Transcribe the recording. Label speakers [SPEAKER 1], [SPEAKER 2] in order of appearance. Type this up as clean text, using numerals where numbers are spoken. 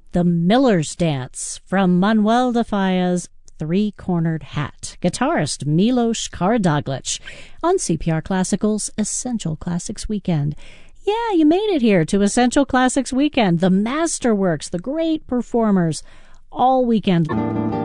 [SPEAKER 1] The Miller's Dance from Manuel de Falla's Three-Cornered Hat, guitarist Milos Karadoglic, on CPR Classical's Essential Classics Weekend. Yeah, you made it here to Essential Classics Weekend. The masterworks, the great performers, all weekend.